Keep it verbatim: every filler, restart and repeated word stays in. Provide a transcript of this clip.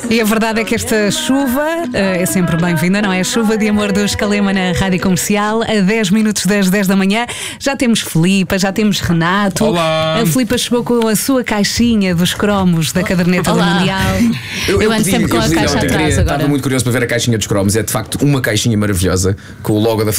E a verdade é que esta chuva uh, é sempre bem-vinda, não é? A chuva de amor dos Calema na Rádio Comercial, a dez minutos das dez da manhã. Já temos Filipa, já temos Renato. Olá. A Filipa chegou com a sua caixinha dos cromos da caderneta Olá. do Mundial. Eu, eu ando pedi- sempre com eu a pedi- caixa não, eu atrás queria- agora. Estava muito curioso para ver a caixinha dos cromos. É de facto uma caixinha maravilhosa com o logo da